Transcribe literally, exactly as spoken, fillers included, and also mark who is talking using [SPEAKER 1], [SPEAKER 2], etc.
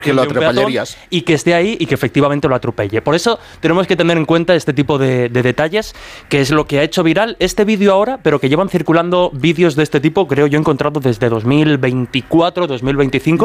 [SPEAKER 1] que lo atropellarías.
[SPEAKER 2] Y que esté ahí y que efectivamente lo atropelle. Por eso tenemos que tener en cuenta este tipo de, de detalles, que es lo que ha hecho viral este vídeo ahora, pero que llevan circulando vídeos de este tipo, creo yo he encontrado desde dos mil veinticuatro, dos mil veinticinco.